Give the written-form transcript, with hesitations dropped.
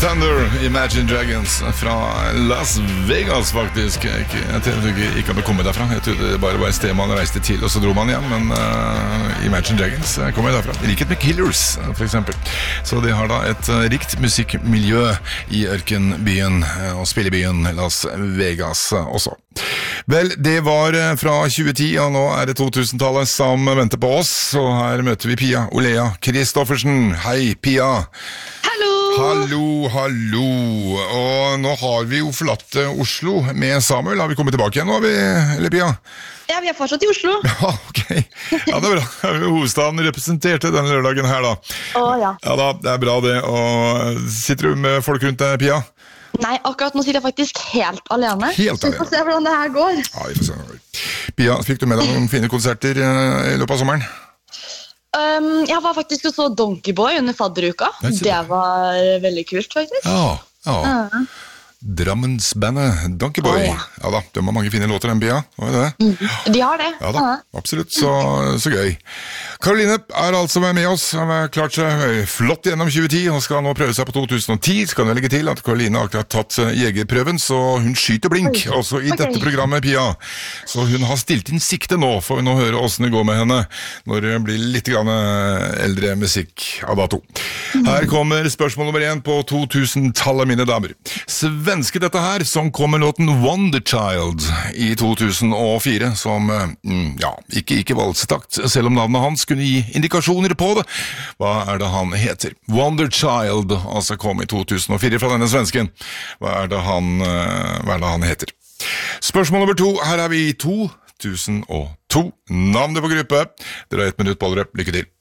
Thunder, Imagine Dragons fra Las Vegas faktisk. Jeg trodde ikke hadde kommet derfra. Jeg trodde det bare var et sted man reiste til, og så dro man igjen. Men Imagine Dragons kommer derfra. Likhet med Killers, for eksempel. Så de har da et rikt musikkmiljø i ørkenbyen og spillebyen Las Vegas også. Vel, det var fra 2010, og nå er det 2000-tallet som venter på oss. Og her møter vi Pia Olea Kristoffersen. Hei, Pia! Hallo, hallo. Og nå har vi jo forlatt Oslo med Samuel. Har vi kommet tilbake igjen nå, eller Pia? Ja, vi er fortsatt i Oslo. Ja, ok. Ja, det er bra. Hovedstaden representerte denne lørdagen her da. Ja. Ja da, det er bra det. Og sitter du med folk rundt deg, Pia? Nei, akkurat nå sitter jeg faktisk helt alene. Helt alene? Vi får se hvordan det her går. Ja, vi får se. Pia, fikk du med deg noen fine konserter i løpet av sommeren? Jeg var faktisk og så Donkey Boy under fadderuka. Det var veldig kult, faktisk. Ja. Drammensbandet Donkey Boy. Ja da, de har mange fine låter, den Pia. De har det. Ja da, absolutt, så gøy. Karoline er altså med oss. Hun har klart seg flott gjennom 2010 og skal nå prøve seg på 2010. Skal jeg legge til at Karoline har akkurat tatt jegerprøven, så hun skyter blink også i dette programmet, Pia. Så hun har stilt inn sikte nå, for vi nå høre hvordan det går med henne når det blir litt grann eldre musikk av dato. Her kommer spørsmål nummer 1 på 2000-tallet, mine damer. Svenske dette her, som kom med låten Wonder Child i 2004, som, ikke valsetakt, selv om navnet hans kunne gi indikasjoner på det. Hva er det han heter? Wonder Child, altså kom i 2004 fra denne svensken. Hva er det han heter? Spørsmål nummer 2, her er vi i 2002. Navnet på gruppe. Dere har 1 minutt på dere. Lykke til.